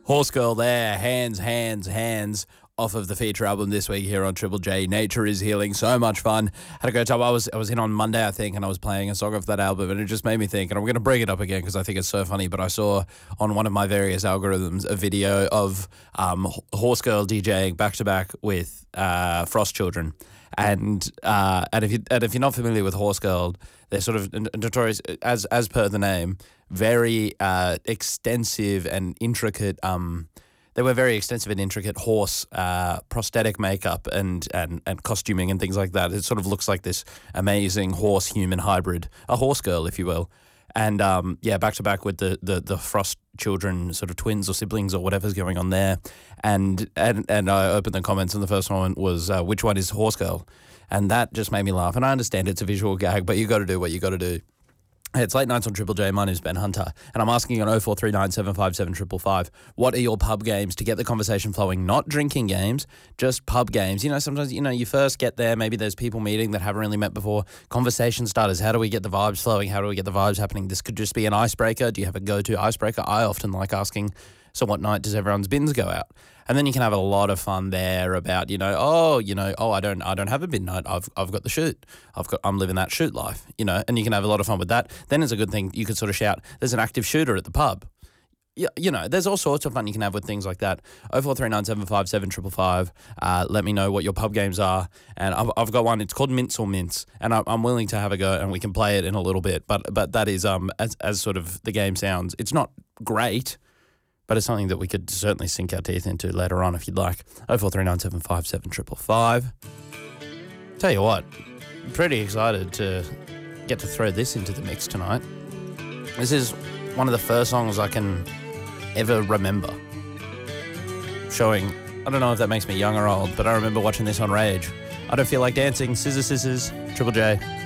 Horse Girl there, hands off of the feature album this week here on Triple J. Nature is Healing, so much fun. Had a great time. I was in on Monday, I think, and I was playing a song off that album, and it just made me think, and I'm going to bring it up again because I think it's so funny, but I saw on one of my various algorithms a video of Horse Girl DJing back-to-back with Frost Children. And if you're not familiar with Horse Girl, they're sort of notorious, as per the name, very extensive and intricate. They were very extensive and intricate horse prosthetic makeup and costuming and things like that. It sort of looks like this amazing horse-human hybrid, a horse girl, if you will. And back to back with the Frost Children, sort of twins or siblings or whatever's going on there. And I opened the comments, and the first one was, which one is Horse Girl? And that just made me laugh. And I understand it's a visual gag, but you got to do what you got to do. Hey, it's Late Nights on Triple J. My name's Ben Hunter, and I'm asking you on 0439 757 555, what are your pub games to get the conversation flowing? Not drinking games, just pub games. You know, sometimes, you first get there, maybe there's people meeting that haven't really met before. Conversation starters, how do we get the vibes flowing? How do we get the vibes happening? This could just be an icebreaker. Do you have a go-to icebreaker? I often like asking, so what night does everyone's bins go out? And then you can have a lot of fun there about, I don't have a midnight. I've got the shoot. I'm living that shoot life, and you can have a lot of fun with that. Then it's a good thing. You could sort of shout, there's an active shooter at the pub. There's all sorts of fun you can have with things like that. 0439 757 555. Let me know what your pub games are. And I've got one. It's called Mince or Mince. And I'm willing to have a go, and we can play it in a little bit. But that is, as sort of the game sounds, it's not great, but it's something that we could certainly sink our teeth into later on if you'd like. 0439 757 555. Tell you what, I'm pretty excited to get to throw this into the mix tonight. This is one of the first songs I can ever remember showing. I don't know if that makes me young or old, but I remember watching this on Rage. I Don't Feel Like Dancing, Scissors, Triple J.